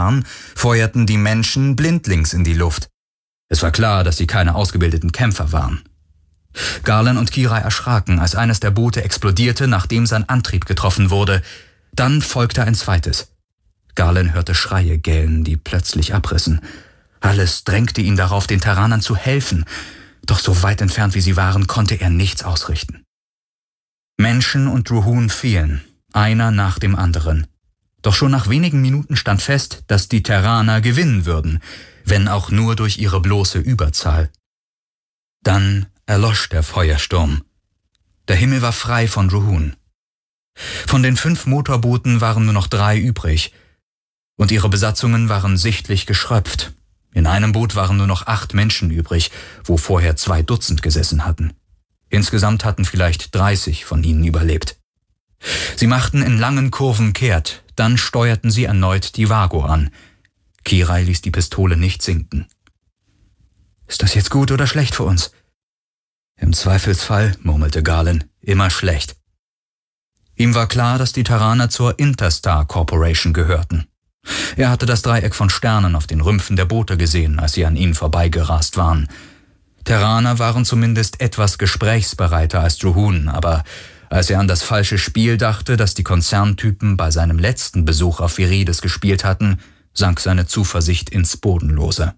waren, feuerten die Menschen blindlings in die Luft. Es war klar, dass sie keine ausgebildeten Kämpfer waren. Garland und Kirai erschraken, als eines der Boote explodierte, nachdem sein Antrieb getroffen wurde. Dann folgte ein zweites. Garland hörte Schreie gellen, die plötzlich abrissen. Alles drängte ihn darauf, den Terranern zu helfen, doch so weit entfernt wie sie waren, konnte er nichts ausrichten. Menschen und Ruhun fielen, einer nach dem anderen. Doch schon nach wenigen Minuten stand fest, dass die Terraner gewinnen würden, wenn auch nur durch ihre bloße Überzahl. Dann erlosch der Feuersturm. Der Himmel war frei von Ruhun. Von den 5 Motorbooten waren nur noch 3 übrig, und ihre Besatzungen waren sichtlich geschröpft. In einem Boot waren nur noch 8 Menschen übrig, wo vorher 2 Dutzend gesessen hatten. Insgesamt hatten vielleicht 30 von ihnen überlebt. Sie machten in langen Kurven kehrt, dann steuerten sie erneut die Vago an. Kirai ließ die Pistole nicht sinken. »Ist das jetzt gut oder schlecht für uns?« »Im Zweifelsfall«, murmelte Garland, »immer schlecht.« Ihm war klar, dass die Terraner zur Interstar Corporation gehörten. Er hatte das Dreieck von Sternen auf den Rümpfen der Boote gesehen, als sie an ihnen vorbeigerast waren. Terraner waren zumindest etwas gesprächsbereiter als Ruhun, aber als er an das falsche Spiel dachte, das die Konzerntypen bei seinem letzten Besuch auf Virides gespielt hatten, sank seine Zuversicht ins Bodenlose.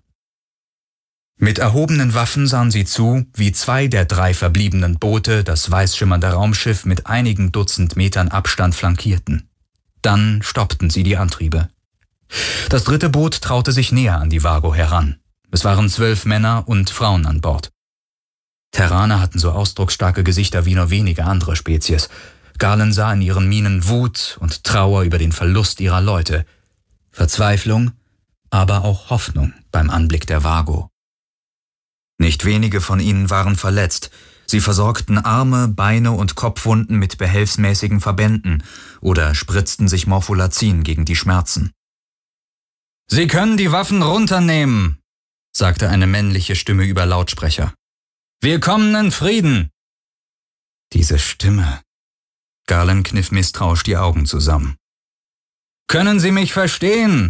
Mit erhobenen Waffen sahen sie zu, wie 2 der 3 verbliebenen Boote das weißschimmernde Raumschiff mit einigen Dutzend Metern Abstand flankierten. Dann stoppten sie die Antriebe. Das 3. Boot traute sich näher an die Vago heran. Es waren 12 Männer und Frauen an Bord. Terraner hatten so ausdrucksstarke Gesichter wie nur wenige andere Spezies. Garland sah in ihren Mienen Wut und Trauer über den Verlust ihrer Leute, Verzweiflung, aber auch Hoffnung beim Anblick der Vago. Nicht wenige von ihnen waren verletzt. Sie versorgten Arme, Beine und Kopfwunden mit behelfsmäßigen Verbänden oder spritzten sich Morpholazin gegen die Schmerzen. »Sie können die Waffen runternehmen«, sagte eine männliche Stimme über Lautsprecher. »Wir kommen in Frieden!« Diese Stimme. Garland kniff misstrauisch die Augen zusammen. »Können Sie mich verstehen?«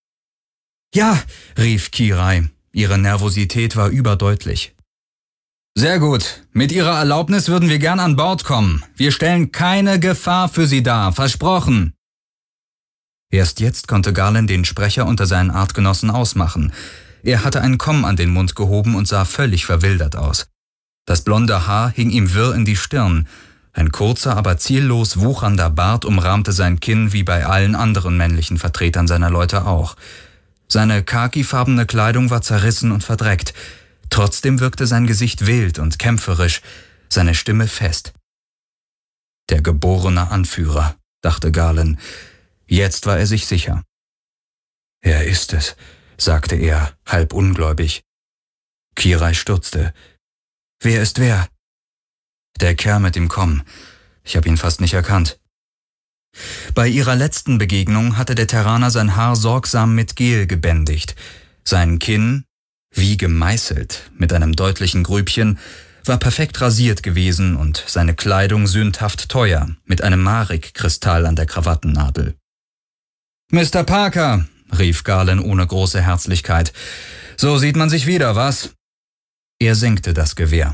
»Ja«, rief Kirai. Ihre Nervosität war überdeutlich. »Sehr gut. Mit Ihrer Erlaubnis würden wir gern an Bord kommen. Wir stellen keine Gefahr für Sie dar, versprochen.« Erst jetzt konnte Garland den Sprecher unter seinen Artgenossen ausmachen. Er hatte einen Komm an den Mund gehoben und sah völlig verwildert aus. Das blonde Haar hing ihm wirr in die Stirn. Ein kurzer, aber ziellos wuchernder Bart umrahmte sein Kinn wie bei allen anderen männlichen Vertretern seiner Leute auch. Seine khakifarbene Kleidung war zerrissen und verdreckt. Trotzdem wirkte sein Gesicht wild und kämpferisch, seine Stimme fest. Der geborene Anführer, dachte Garland. Jetzt war er sich sicher. »Er ist es«, sagte er, halb ungläubig. Kirai stutzte. »Wer ist wer?« »Der Kerl mit dem Komm. Ich habe ihn fast nicht erkannt.« Bei ihrer letzten Begegnung hatte der Terraner sein Haar sorgsam mit Gel gebändigt. Sein Kinn, wie gemeißelt, mit einem deutlichen Grübchen, war perfekt rasiert gewesen und seine Kleidung sündhaft teuer, mit einem Marek-Kristall an der Krawattennadel. »Mr. Parker«, rief Garland ohne große Herzlichkeit. »So sieht man sich wieder, was?« Er senkte das Gewehr.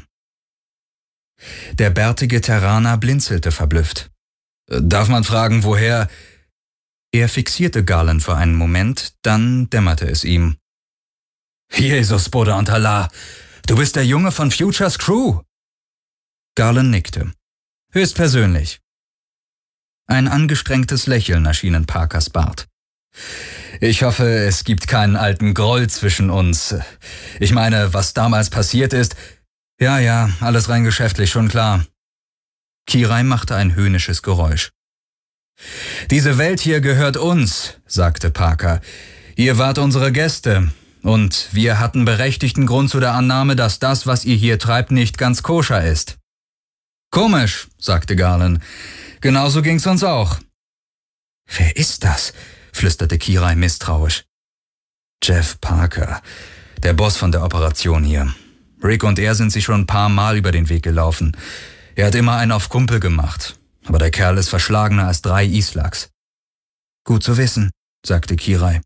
Der bärtige Terraner blinzelte verblüfft. »Darf man fragen, woher?« Er fixierte Garland für einen Moment, dann dämmerte es ihm. »Jesus, Buddha und Allah, du bist der Junge von Futures Crew?« Garland nickte. »Höchstpersönlich.« Ein angestrengtes Lächeln erschien in Parkers Bart. »Ich hoffe, es gibt keinen alten Groll zwischen uns. Ich meine, was damals passiert ist...« »Ja, alles rein geschäftlich, schon klar.« Kirai machte ein höhnisches Geräusch. »Diese Welt hier gehört uns«, sagte Parker. »Ihr wart unsere Gäste, und wir hatten berechtigten Grund zu der Annahme, dass das, was ihr hier treibt, nicht ganz koscher ist.« »Komisch«, sagte Garland. »Genauso ging's uns auch.« »Wer ist das?«, flüsterte Kirai misstrauisch. »Jeff Parker, der Boss von der Operation hier. Rick und er sind sich schon ein paar Mal über den Weg gelaufen. Er hat immer einen auf Kumpel gemacht, aber der Kerl ist verschlagener als 3 Islaks.« »Gut zu wissen«, sagte Kirai.